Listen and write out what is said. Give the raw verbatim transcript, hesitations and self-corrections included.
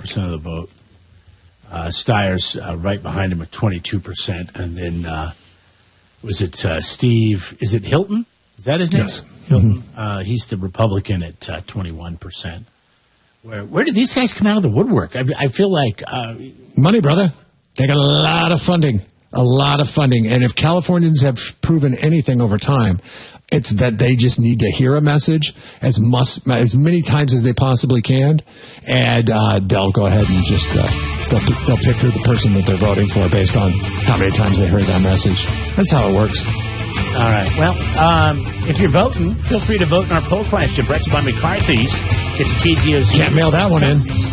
percent of the vote. Uh, Steyer's uh, right behind him at twenty-two percent. And then, uh, was it uh, Steve, is it Hilton? Is that his name? Yes. Hilton. Mm-hmm. Uh, he's the Republican at uh, twenty-one percent. Where where did these guys come out of the woodwork? I, I feel like... Uh, Money, brother. They got a lot of funding. A lot of funding. And if Californians have proven anything over time, it's that they just need to hear a message as mus- as many times as they possibly can, and uh, they'll go ahead and just uh, they'll, they'll pick who the person that they're voting for based on how many times they heard that message. That's how it works. All right. Well, um, if you're voting, feel free to vote in our poll question brought to you by McCarthy's. Get to T Z O Z. Can't mail that one in.